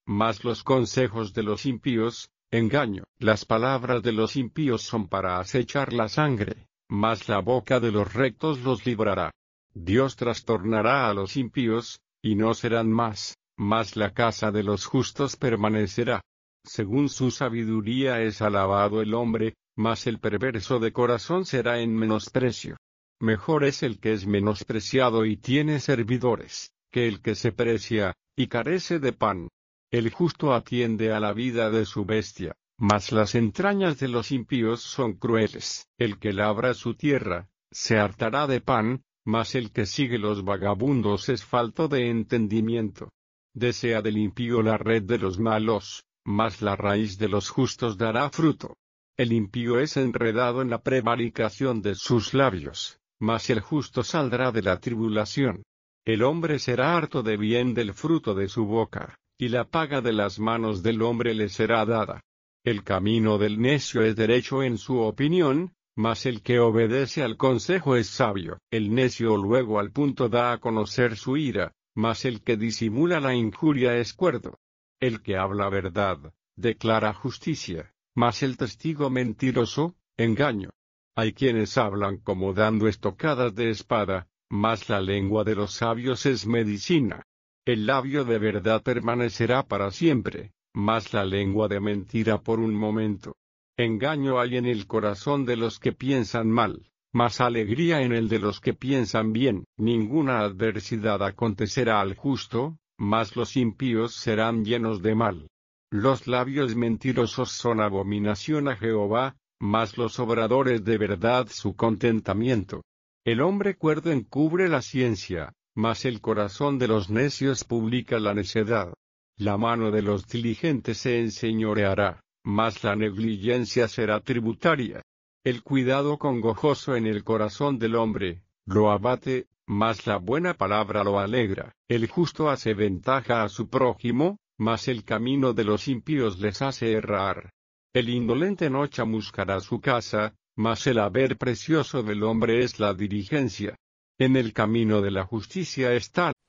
mas los consejos de los impíos, engaño. Las palabras de los impíos son para acechar la sangre, mas la boca de los rectos los librará. Dios trastornará a los impíos, y no serán más, mas la casa de los justos permanecerá. Según su sabiduría es alabado el hombre, mas el perverso de corazón será en menosprecio. Mejor es el que es menospreciado y tiene servidores, que el que se precia, y carece de pan. El justo atiende a la vida de su bestia, mas las entrañas de los impíos son crueles. El que labra su tierra, se hartará de pan, mas el que sigue los vagabundos es falto de entendimiento. Desea del impío la red de los malos, mas la raíz de los justos dará fruto. El impío es enredado en la prevaricación de sus labios, mas el justo saldrá de la tribulación. El hombre será harto de bien del fruto de su boca, y la paga de las manos del hombre le será dada. El camino del necio es derecho en su opinión, mas el que obedece al consejo es sabio. El necio luego al punto da a conocer su ira, mas el que disimula la injuria es cuerdo. El que habla verdad, declara justicia, mas el testigo mentiroso, engaño. Hay quienes hablan como dando estocadas de espada, mas la lengua de los sabios es medicina. El labio de verdad permanecerá para siempre, mas la lengua de mentira por un momento. Engaño hay en el corazón de los que piensan mal, mas alegría en el de los que piensan bien. Ninguna adversidad acontecerá al justo, mas los impíos serán llenos de mal. Los labios mentirosos son abominación a Jehová, mas los obradores de verdad su contentamiento. El hombre cuerdo encubre la ciencia, mas el corazón de los necios publica la necedad. La mano de los diligentes se enseñoreará, mas la negligencia será tributaria. El cuidado congojoso en el corazón del hombre, lo abate, mas la buena palabra lo alegra. El justo hace ventaja a su prójimo, mas el camino de los impíos les hace errar. El indolente no chamuscará su casa, mas el haber precioso del hombre es la diligencia. En el camino de la justicia está